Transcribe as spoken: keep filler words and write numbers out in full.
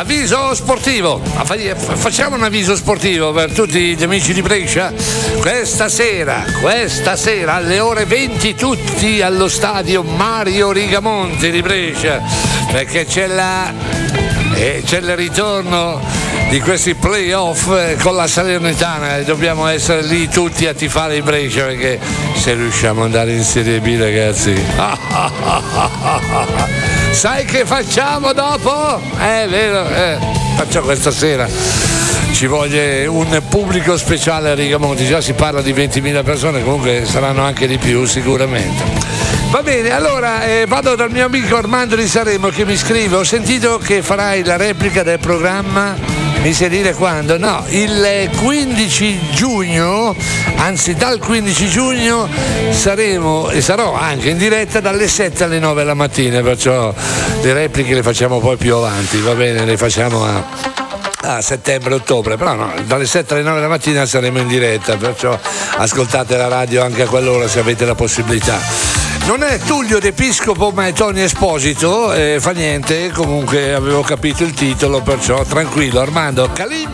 avviso sportivo. Facciamo un avviso sportivo per tutti gli amici di Brescia. Questa sera, questa sera alle ore venti tutti allo stadio Mario Rigamonti di Brescia, perché c'è la e c'è il ritorno di questi playoff con la Salernitana e dobbiamo essere lì tutti a tifare in Brescia, perché se riusciamo ad andare in Serie B, ragazzi, sai che facciamo dopo? È vero, eh, faccio questa sera. Ci voglia un pubblico speciale a Rigamonti, già si parla di ventimila persone, comunque saranno anche di più sicuramente. Va bene, allora eh, vado dal mio amico Armando di Sanremo che mi scrive: ho sentito che farai la replica del programma, mi sai dire quando? No, il quindici giugno, anzi dal quindici giugno saremo e sarò anche in diretta dalle sette alle nove la mattina, perciò le repliche le facciamo poi più avanti, va bene, le facciamo a a settembre-ottobre, però no, dalle sette alle nove della mattina saremo in diretta, perciò ascoltate la radio anche a quell'ora se avete la possibilità. Non è Tullio d'Episcopo ma è Tony Esposito, eh, fa niente, comunque avevo capito il titolo, perciò tranquillo. Armando Calim